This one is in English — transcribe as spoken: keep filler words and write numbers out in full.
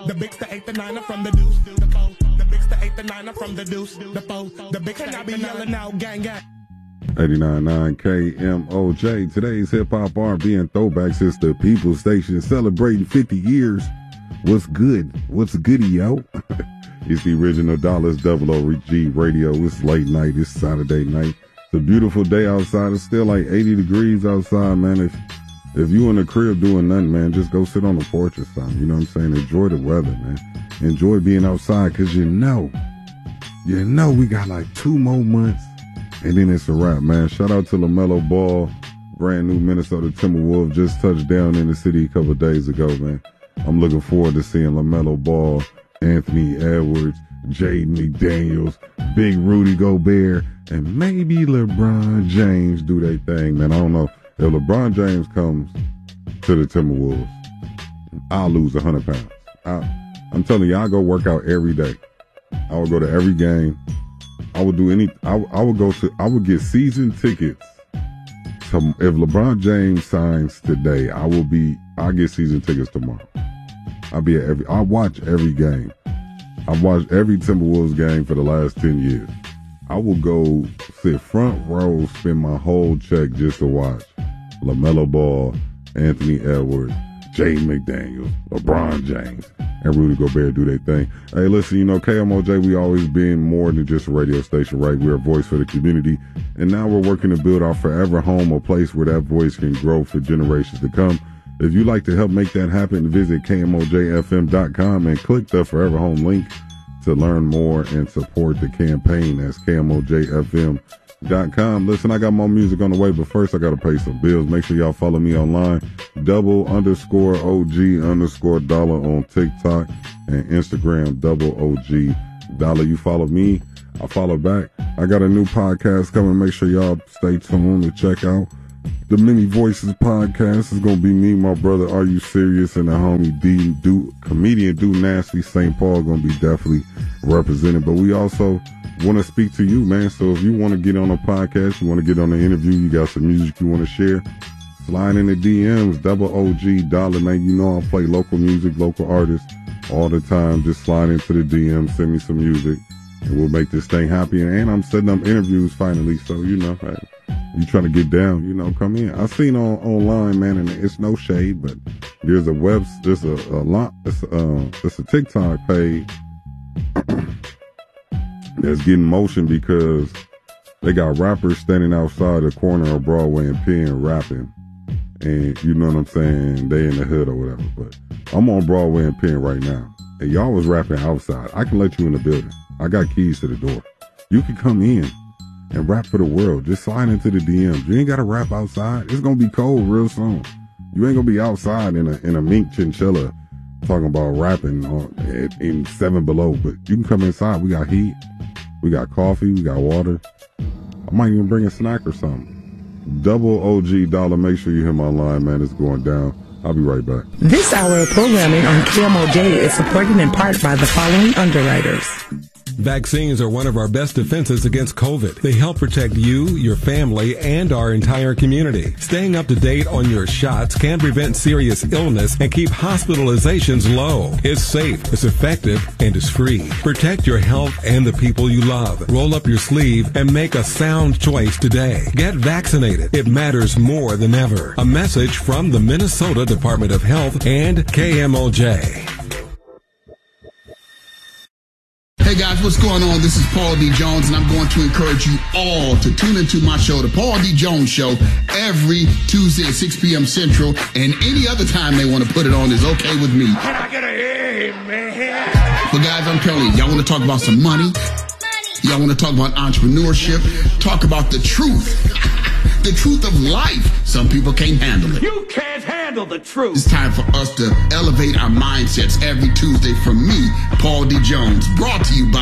the big, the eight, the nine from the deuce, the four, the big, the eight, the nine from the deuce, the four, the big, and I be yelling out, gang, gang. eighty-nine point nine K M O J. Today's hip hop R and B and throwbacks is the People Station celebrating fifty years. What's good? What's goody, yo? It's the original Dollars Double O G radio. It's late night. It's Saturday night. It's a beautiful day outside. It's still like eighty degrees outside, man. If if you in the crib doing nothing, man, just go sit on the porch or something. You know what I'm saying? Enjoy the weather, man. Enjoy being outside, because you know, you know we got like two more months. And then it's a wrap, man. Shout out to LaMelo Ball, brand new Minnesota Timberwolves, just touched down in the city a couple of days ago, man. I'm looking forward to seeing LaMelo Ball, Anthony Edwards, Jaden McDaniels, Big Rudy Gobert, and maybe LeBron James do their thing, man. I don't know. If LeBron James comes to the Timberwolves, I'll lose one hundred pounds. I, I'm telling you, I go work out every day. I will go to every game. I would do any. I, I would go to. I would get season tickets. To, if LeBron James signs today, I will be. I get season tickets tomorrow. I'll be at every. I watch every game. I've watched every Timberwolves game for the last ten years. I will go sit front row, spend my whole check just to watch LaMelo Ball, Anthony Edwards, Jaden McDaniels, LeBron James, and Rudy Gobert do their thing. Hey, listen, you know, K M O J, we always been more than just a radio station, right? We're a voice for the community. And now we're working to build our forever home, a place where that voice can grow for generations to come. If you'd like to help make that happen, visit K M O J F M dot com and click the Forever Home link to learn more and support the campaign. That's K M O J F M dot com. Listen, I got more music on the way, but first I got to pay some bills. Make sure y'all follow me online. Double underscore OG underscore dollar on TikTok and Instagram, double O G dollar. You follow me, I follow back. I got a new podcast coming. Make sure y'all stay tuned to check out the Many Voices podcast. Is going to be me, my brother, Are You Serious, and the homie D, do, comedian Do Nasty Saint Paul going to be definitely represented. But we also want to speak to you, man. So if you want to get on a podcast, you want to get on an interview, you got some music you want to share, slide in the D Ms, double O G dollar, man. You know I play local music, local artists all the time. Just slide into the D M, send me some music, and we'll make this thing happy. And I'm setting up interviews finally, so you know, hey, you trying to get down, you know, come in. I seen on online, man, and it's no shade, but there's a web, there's a, a lot, it's a, uh, it's a TikTok page that's getting motion because they got rappers standing outside the corner of Broadway and Penn rapping, and you know what I'm saying, they in the hood or whatever. But I'm on Broadway and Penn right now, and y'all was rapping outside. I can let you in the building. I got keys to the door. You can come in and rap for the world. Just slide into the D Ms. You ain't got to rap outside. It's going to be cold real soon. You ain't going to be outside in a in a mink chinchilla talking about rapping on, in seven below. But you can come inside. We got heat. We got coffee. We got water. I might even bring a snack or something. Double O G dollar. Make sure you hit my line, man. It's going down. I'll be right back. This hour of programming on K M O J is supported in part by the following underwriters. Vaccines are one of our best defenses against COVID. They help protect you, your family, and our entire community. Staying up to date on your shots can prevent serious illness and keep hospitalizations low. It's safe, it's effective, and it's free. Protect your health and the people you love. Roll up your sleeve and make a sound choice today. Get vaccinated. It matters more than ever. A message from the Minnesota Department of Health and K M O J. Hey guys, what's going on? This is Paul D. Jones, and I'm going to encourage you all to tune into my show, The Paul D. Jones Show, every Tuesday at six p.m. Central, and any other time they want to put it on is okay with me. Can I get a amen? But guys, I'm telling you, y'all want to talk about some money? Y'all want to talk about entrepreneurship? Talk about the truth. The truth of life. Some people can't handle it. You can't handle the truth. It's time for us to elevate our mindsets every Tuesday from me, Paul D. Jones, brought to you by